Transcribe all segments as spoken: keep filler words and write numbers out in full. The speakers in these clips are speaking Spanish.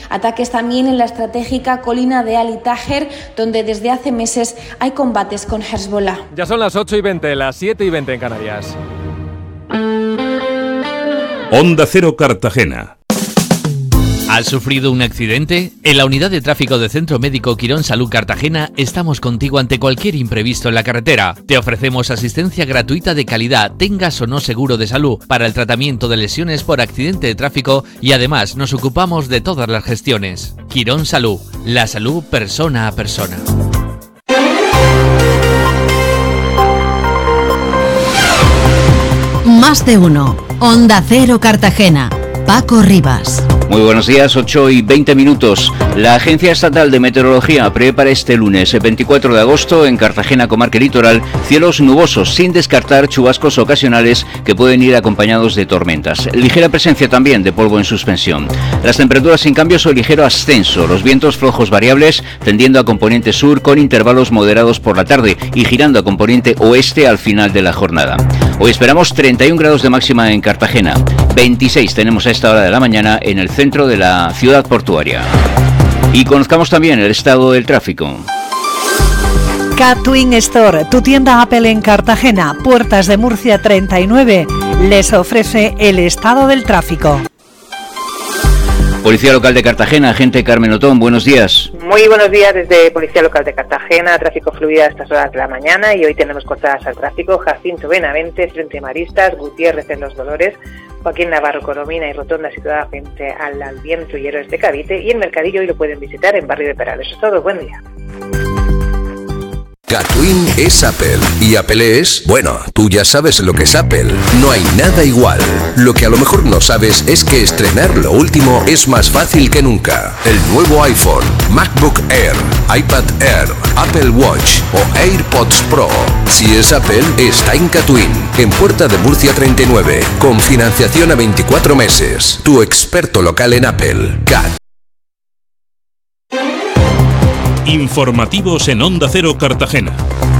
Ataques también en la estratégica colina de Ali Taher, donde desde hace meses hay combates con Hezbollah. Ya son las ocho y veinte, las siete y veinte en Canarias. Onda Cero Cartagena. ¿Has sufrido un accidente? En la unidad de tráfico de Centro Médico Quirón Salud Cartagena estamos contigo ante cualquier imprevisto en la carretera. Te ofrecemos asistencia gratuita de calidad, tengas o no seguro de salud, para el tratamiento de lesiones por accidente de tráfico y además nos ocupamos de todas las gestiones. Quirón Salud, la salud persona a persona. Más de uno. Onda Cero Cartagena. Paco Rivas. Muy buenos días, ocho y veinte minutos. La Agencia Estatal de Meteorología prevé para este lunes, veinticuatro de agosto, en Cartagena, comarca y litoral, cielos nubosos, sin descartar chubascos ocasionales que pueden ir acompañados de tormentas. Ligera presencia también de polvo en suspensión. Las temperaturas sin cambios o ligero ascenso. Los vientos flojos variables, tendiendo a componente sur con intervalos moderados por la tarde y girando a componente oeste al final de la jornada. Hoy esperamos treinta y un grados de máxima en Cartagena. veintiséis tenemos a esta hora de la mañana en el centro de la ciudad portuaria. Y conozcamos también el estado del tráfico. Catwin Store, tu tienda Apple en Cartagena, Puertas de Murcia treinta y nueve, les ofrece el estado del tráfico. Policía Local de Cartagena, agente Carmen Otón, buenos días. Muy buenos días desde Policía Local de Cartagena, tráfico fluido a estas horas de la mañana y hoy tenemos cortadas al tráfico Jacinto Benavente, frente a Maristas, Gutiérrez en Los Dolores, Joaquín Navarro, Coromina y Rotonda situada frente al Albienzo y Héroes de Cavite, y el Mercadillo hoy lo pueden visitar en Barrio de Perales. Eso es todo, buen día. Catwin es Apple y Apple es, bueno, tú ya sabes lo que es Apple. No hay nada igual. Lo que a lo mejor no sabes es que estrenar lo último es más fácil que nunca. El nuevo iPhone, MacBook Air, iPad Air, Apple Watch o AirPods Pro. Si es Apple, está en Catwin, en Puerta de Murcia treinta y nueve, con financiación a veinticuatro meses. Tu experto local en Apple, Cat. Informativos en Onda Cero Cartagena.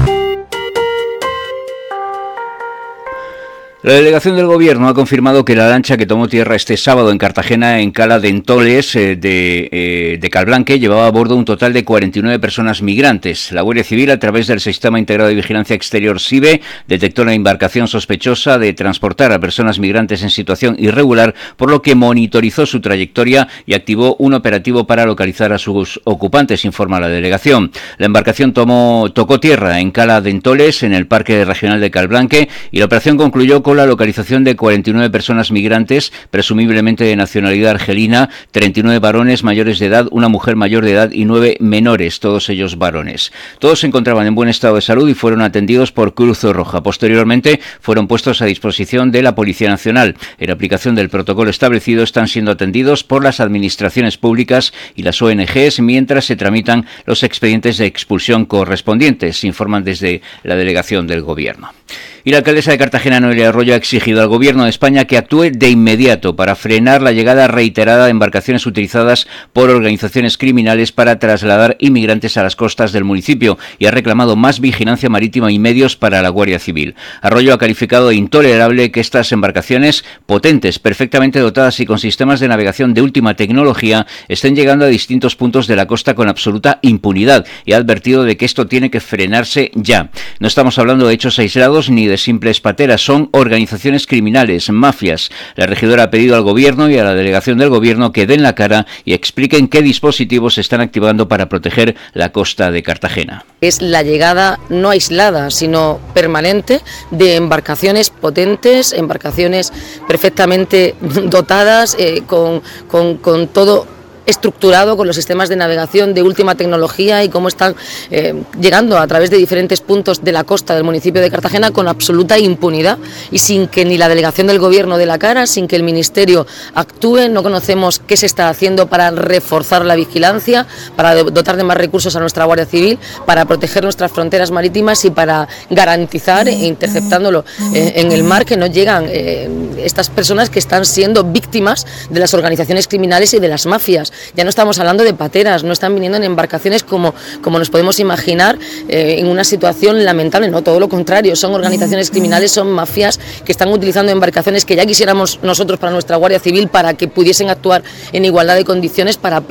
La delegación del Gobierno ha confirmado que la lancha que tomó tierra este sábado en Cartagena, en Cala de Entoles, eh, de, eh, de Calblanque, llevaba a bordo un total de cuarenta y nueve personas migrantes. La Guardia Civil, a través del Sistema Integrado de Vigilancia Exterior S I B E, detectó la embarcación sospechosa de transportar a personas migrantes en situación irregular, por lo que monitorizó su trayectoria y activó un operativo para localizar a sus ocupantes, informa la delegación. La embarcación tomó, tocó tierra en Cala de Entoles, en el Parque Regional de Calblanque, y la operación concluyó con la localización de cuarenta y nueve personas migrantes, presumiblemente de nacionalidad argelina, treinta y nueve varones mayores de edad, una mujer mayor de edad y nueve menores, todos ellos varones. Todos se encontraban en buen estado de salud y fueron atendidos por Cruz Roja. Posteriormente fueron puestos a disposición de la Policía Nacional. En aplicación del protocolo establecido están siendo atendidos por las administraciones públicas y las O N Ges mientras se tramitan los expedientes de expulsión correspondientes, informan desde la delegación del Gobierno. Y la alcaldesa de Cartagena, Noelia Arroyo, ha exigido al Gobierno de España que actúe de inmediato para frenar la llegada reiterada de embarcaciones utilizadas por organizaciones criminales para trasladar inmigrantes a las costas del municipio y ha reclamado más vigilancia marítima y medios para la Guardia Civil. Arroyo ha calificado de intolerable que estas embarcaciones, potentes, perfectamente dotadas y con sistemas de navegación de última tecnología, estén llegando a distintos puntos de la costa con absoluta impunidad y ha advertido de que esto tiene que frenarse ya. No estamos hablando de hechos aislados ni de simples pateras, son organizaciones criminales, mafias. La regidora ha pedido al Gobierno y a la delegación del Gobierno que den la cara y expliquen qué dispositivos se están activando para proteger la costa de Cartagena. Es la llegada no aislada, sino permanente de embarcaciones potentes, embarcaciones perfectamente dotadas, eh, con, con, con todo estructurado, con los sistemas de navegación de última tecnología y cómo están eh, llegando a través de diferentes puntos de la costa del municipio de Cartagena con absoluta impunidad y sin que ni la delegación del Gobierno dé la cara, sin que el Ministerio actúe. No conocemos qué se está haciendo para reforzar la vigilancia, para dotar de más recursos a nuestra Guardia Civil, para proteger nuestras fronteras marítimas y para garantizar, interceptándolo eh, en el mar, que no llegan eh, estas personas que están siendo víctimas de las organizaciones criminales y de las mafias. Ya no estamos hablando de pateras, no están viniendo en embarcaciones como, como nos podemos imaginar, eh, en una situación lamentable, no, todo lo contrario, son organizaciones criminales, son mafias que están utilizando embarcaciones que ya quisiéramos nosotros para nuestra Guardia Civil para que pudiesen actuar en igualdad de condiciones para